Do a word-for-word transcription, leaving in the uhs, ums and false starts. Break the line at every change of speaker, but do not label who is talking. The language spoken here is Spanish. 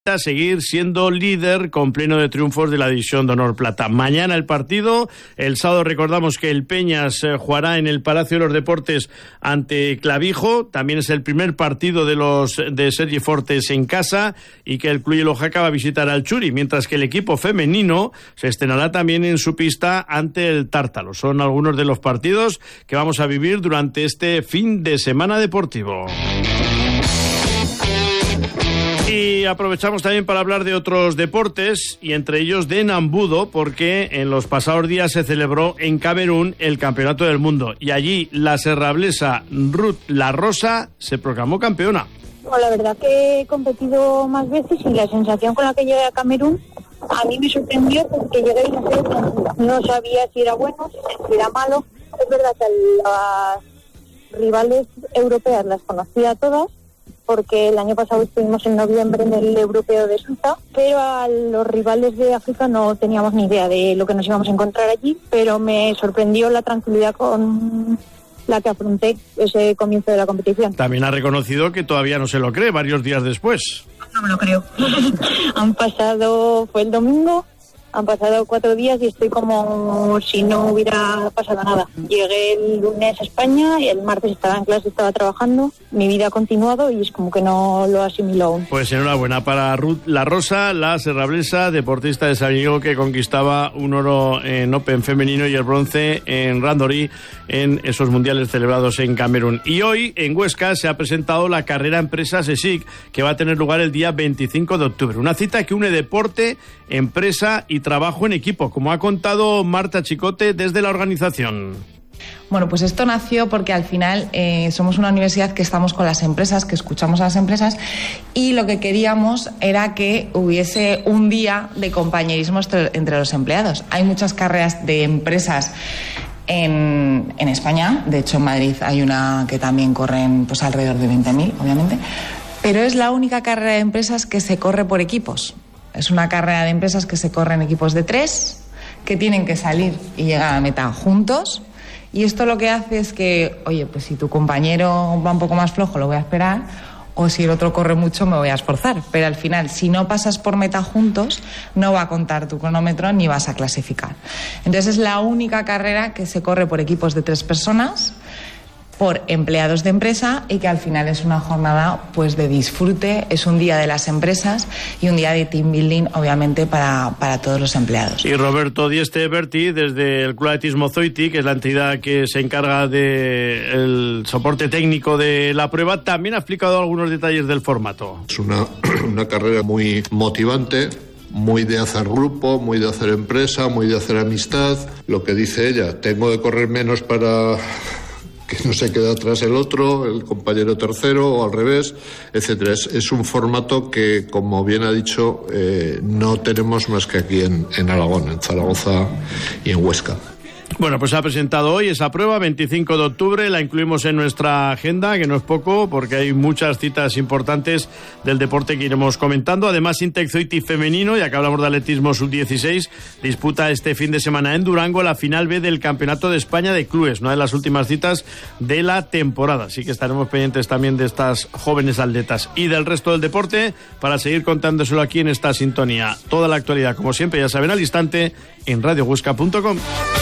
a seguir siendo líder con pleno de triunfos de la División de Honor Plata. Mañana el partido, el sábado recordamos que el Peñas eh, jugará en el Palacio de los Deportes ante Clavijo, también es el primer partido de los de Sergi Fortes en casa y que el Club Yellojaca va a visitar al Churi, mientras que el equipo femenino se estrenará también en su pista ante el Tártalo. Son algunos de los partidos que vamos a vivir durante este fin de semana deportivo. Y aprovechamos también para hablar de otros deportes, y entre ellos de Nambudo, porque en los pasados días se celebró en Camerún el Campeonato del Mundo, y allí la serrablesa Ruth La Rosa se proclamó campeona.
Bueno, la verdad que he competido más veces y la sensación con la que llegué a Camerún a mí me sorprendió, porque llegué y no sé, no sabía si era bueno, si era malo. Es verdad que las rivales europeas las conocía todas, porque el año pasado estuvimos en noviembre en el Europeo de Suiza, pero a los rivales de África no teníamos ni idea de lo que nos íbamos a encontrar allí, pero me sorprendió la tranquilidad con la que afronté ese comienzo de la competición.
También ha reconocido que todavía no se lo cree varios días después.
No me lo creo. Han pasado, fue el domingo, han pasado cuatro días y estoy como si no hubiera pasado nada. Llegué el lunes a España y el martes estaba en clase, estaba trabajando. Mi vida ha continuado y es como que no lo asimilo aún.
Pues enhorabuena para Ruth La Rosa, la serrablesa, deportista de San Diego, que conquistaba un oro en Open femenino y el bronce en Randori en esos mundiales celebrados en Camerún. Y hoy en Huesca se ha presentado la carrera Empresas E S I C, que va a tener lugar el día veinticinco de octubre. Una cita que une deporte, empresa y trabajo en equipo, como ha contado Marta Chicote desde la organización.
Bueno, pues esto nació porque al final eh, somos una universidad que estamos con las empresas, que escuchamos a las empresas, y lo que queríamos era que hubiese un día de compañerismo entre los empleados. Hay muchas carreras de empresas en, en España, de hecho en Madrid hay una que también corren pues alrededor de veinte mil, obviamente, pero es la única carrera de empresas que se corre por equipos. Es una carrera de empresas que se corre en equipos de tres, que tienen que salir y llegar a la meta juntos. Y esto lo que hace es que, oye, pues si tu compañero va un poco más flojo, lo voy a esperar, o si el otro corre mucho, me voy a esforzar. Pero al final, si no pasas por meta juntos, no va a contar tu cronómetro ni vas a clasificar. Entonces es la única carrera que se corre por equipos de tres personas, por empleados de empresa, y que al final es una jornada pues de disfrute, es un día de las empresas y un día de team building, obviamente, para, para todos los empleados.
Y Roberto Dieste Berti, desde el Club Atletismo Zoiti, que es la entidad que se encarga del soporte técnico de la prueba, también ha explicado algunos detalles del formato.
Es una, una carrera muy motivante, muy de hacer grupo, muy de hacer empresa, muy de hacer amistad. Lo que dice ella, tengo que correr menos para que no se quede atrás el otro, el compañero tercero, o al revés, etcétera. Es, es un formato que, como bien ha dicho, eh, no tenemos más que aquí en, en Aragón, en Zaragoza y en Huesca.
Bueno, pues se ha presentado hoy esa prueba, veinticinco de octubre, la incluimos en nuestra agenda, que no es poco, porque hay muchas citas importantes del deporte que iremos comentando. Además, Intec Zoiti femenino, ya que hablamos de atletismo sub dieciséis, disputa este fin de semana en Durango la final B del Campeonato de España de Clubes, una de las últimas citas de la temporada. Así que estaremos pendientes también de estas jóvenes atletas y del resto del deporte para seguir contándoselo aquí en esta sintonía. Toda la actualidad, como siempre, ya saben, al instante en radio huesca punto com.